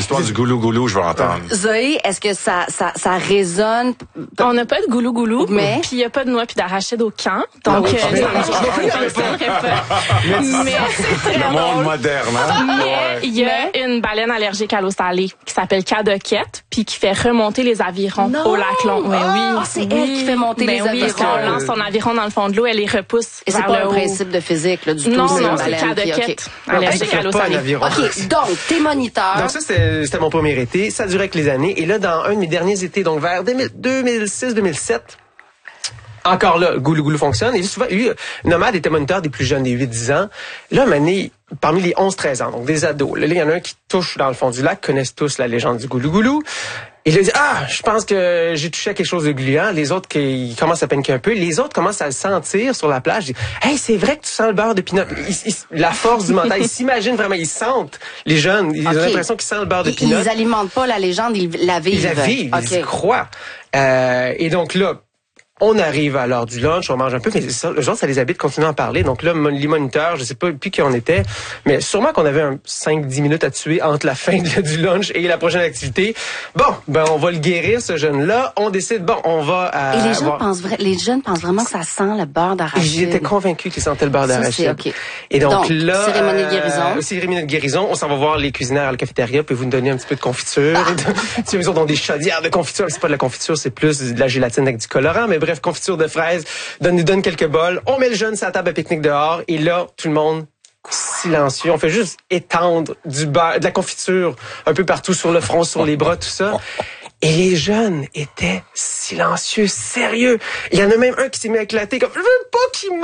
l'histoire du goulou-goulou, je vais entendre. Zoé, est-ce que ça résonne? On n'a pas de goulou-goulou, mais puis il n'y a pas de noix puis d'arachide au camp. Donc, ça ne fonctionnerait pas. Mais c'est Le monde moderne, hein? Mais il y a une baleine allergique à l'eau salée qui s'appelle cadoquette, puis qui fait remonter les avirons au lac Long. C'est elle qui fait monter les avirons. Parce qu'on lance son aviron dans le fond de l'eau, elle les repousse. Et c'est pas un principe de physique, là, du tout. Non, c'est cadoquette allergique à l'eau salée. OK, donc, t'es moniteur. Donc ça, c'était mon premier été. Ça durait avec les années. Et là, dans un de mes derniers étés, donc vers 2006-2007, encore là, Goulou-Goulou fonctionne. Et souvent, lui, Nomade était moniteur des plus jeunes, des 8-10 ans. Là, une année, parmi les 11-13 ans, donc des ados, là, il y en a un qui touche dans le fond du lac, connaissent tous la légende du Goulou-Goulou. Il a dit, je pense que j'ai touché à quelque chose de gluant. Les autres, ils commencent à paniquer un peu. Les autres commencent à le sentir sur la plage. Ils disent, hey, c'est vrai que tu sens le beurre de pinot. La force du mental. Ils s'imaginent vraiment, ils sentent. Les jeunes, ils ont l'impression qu'ils sentent le beurre de pinot. Ils alimentent pas la légende, ils la vivent. Ils la vivent, ils y croient. Et donc là, on arrive à l'heure du lunch, on mange un peu, mais ça, eux autres, ça les habite de continuer à en parler. Donc là, les moniteurs, je sais pas depuis qui on était, mais sûrement qu'on avait 5-10 minutes à tuer entre la fin du lunch et la prochaine activité. Bon, on va le guérir, ce jeune-là. On décide, on va... et les jeunes pensent vraiment que ça sent le beurre d'arachide. J'étais convaincu qu'ils sentaient le beurre d'arachide. OK. Et donc là... Cérémonie de guérison. Cérémonie de guérison. On s'en va voir les cuisinières à la cafétéria, puis vous nous donner un petit peu de confiture. Ils ont des chaudières de confiture. C'est pas de la confiture, c'est plus de la gélatine avec du colorant, mais bref, confiture de fraises. Nous donne quelques bols. On met le jeune sur la table à pique-nique dehors. Et là, tout le monde silencieux. On fait juste étendre du beurre, de la confiture un peu partout sur le front, sur les bras, tout ça. Et les jeunes étaient silencieux, sérieux. Il y en a même un qui s'est mis à éclater comme, je veux pas qu'il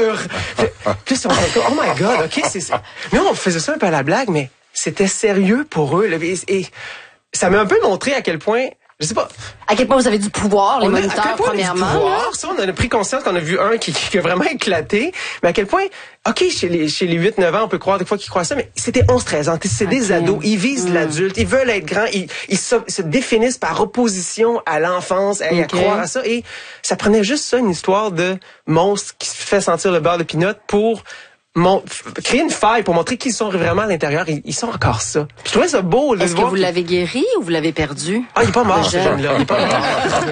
meure. Puis on fait, oh my God, OK, c'est ça. Nous, on faisait ça un peu à la blague, mais c'était sérieux pour eux. Et ça m'a un peu montré à quel point, je sais pas. À quel point vous avez du pouvoir, les moniteurs, premièrement. Ça, on a pris conscience qu'on a vu un qui a vraiment éclaté. Mais à quel point, OK, chez les 8-9 ans, on peut croire des fois qu'ils croient ça, mais c'était 11-13 ans. C'est des ados. Ils visent l'adulte. Ils veulent être grands. Ils se définissent par opposition à l'enfance, à croire à ça. Et ça prenait juste ça, une histoire de monstre qui se fait sentir le beurre de pinot pour créer une faille pour montrer qu'ils sont vraiment à l'intérieur. Ils sont encore ça. Puis je trouvais ça beau. Est-ce que vous l'avez guéri ou vous l'avez perdu? Il est pas mort, ce jeune-là. Il est pas mort.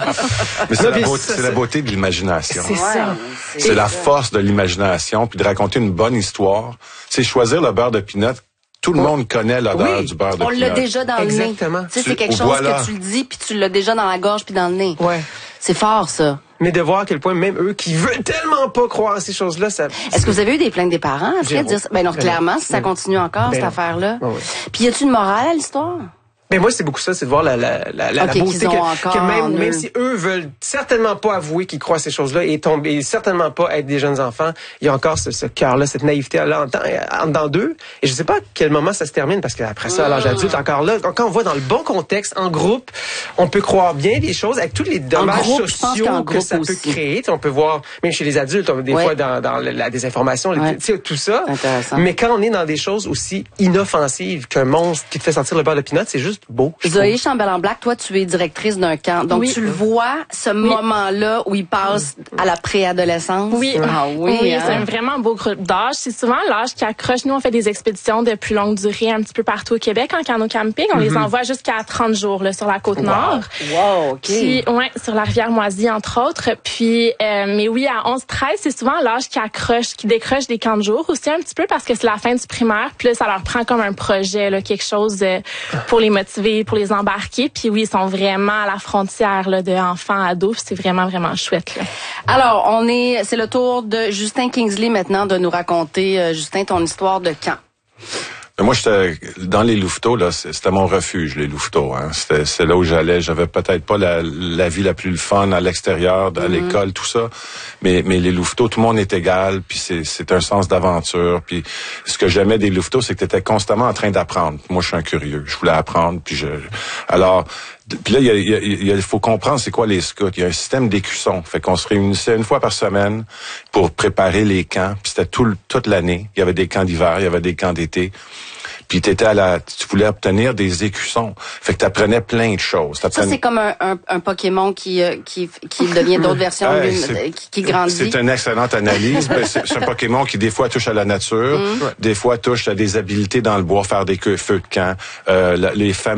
Mais c'est la beauté de l'imagination. C'est ça. C'est la force de l'imagination, puis de raconter une bonne histoire. C'est choisir le beurre de pinot. Tout le monde connaît l'odeur du beurre de pinot. On l'a déjà dans le nez. Exactement. Tu sais, c'est quelque chose que tu le dis, puis tu l'as déjà dans la gorge puis dans le nez. Ouais. C'est fort, ça. Mais de voir à quel point même eux qui veulent tellement pas croire à ces choses-là, ça... Est-ce que vous avez eu des plaintes des parents après de dire ça? Ben non, clairement, si ça continue encore, cette affaire-là. Oui. Puis y a-tu une morale à l'histoire? Ben moi, c'est beaucoup ça, c'est de voir la beauté que même si eux veulent certainement pas avouer qu'ils croient à ces choses-là et certainement pas être des jeunes enfants, il y a encore ce cœur-là, cette naïveté-là en dedans d'eux. Et je sais pas à quel moment ça se termine, parce qu'après ça, à l'âge adulte, encore là, quand on voit dans le bon contexte, en groupe, on peut croire bien des choses avec tous les dommages sociaux que ça peut créer. T'sais, on peut voir, même chez les adultes, des fois dans la désinformation, tout ça. Mais quand on est dans des choses aussi inoffensives qu'un monstre qui te fait sentir le beurre de pinot, c'est juste beau. Zoé Chambellan-Black, toi, tu es directrice d'un camp. Donc, tu le vois, ce moment-là où il passe à la préadolescence. Oui. C'est un vraiment beau groupe d'âge. C'est souvent l'âge qui accroche. Nous, on fait des expéditions de plus longue durée un petit peu partout au Québec en canot-camping. On les envoie jusqu'à 30 jours là, sur la Côte-Nord. Wow, OK. Puis, sur la rivière Moisy, entre autres. Puis, mais oui, à 11-13, c'est souvent l'âge qui décroche des camps de jour aussi un petit peu parce que c'est la fin du primaire. Puis là, ça leur prend comme un projet, là, quelque chose pour les motiver, pour les embarquer. Puis oui, ils sont vraiment à la frontière là, de enfants, ados. C'est vraiment, vraiment chouette. Là. Alors, c'est le tour de Justin Kingsley maintenant de nous raconter, Justin, ton histoire de camp. Moi, j'étais dans les louveteaux, là, c'était mon refuge, les louveteaux. Hein. C'est là où j'allais. J'avais peut-être pas la vie la plus fun à l'extérieur, à l'école, tout ça. Mais les louveteaux, tout le monde est égal, puis c'est un sens d'aventure. Puis ce que j'aimais des louveteaux, c'est que tu étais constamment en train d'apprendre. Moi, je suis un curieux. Je voulais apprendre, alors... Puis là, il faut comprendre c'est quoi les scouts. Il y a un système d'écussons. Fait qu'on se réunissait une fois par semaine pour préparer les camps. Puis c'était toute l'année. Il y avait des camps d'hiver, il y avait des camps d'été. Puis tu voulais obtenir des écussons. Fait que t'apprenais plein de choses. Ça, c'est comme un Pokémon qui devient d'autres versions, qui grandit. C'est une excellente analyse. C'est un Pokémon qui, des fois, touche à la nature. Des fois, touche à des habiletés dans le bois, faire des feux de camp. Les familles